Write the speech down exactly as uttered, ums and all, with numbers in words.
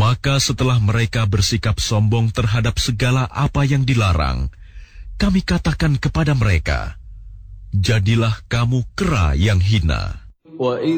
Maka setelah mereka bersikap sombong terhadap segala apa yang dilarang, kami katakan kepada mereka, jadilah kamu kera yang hina.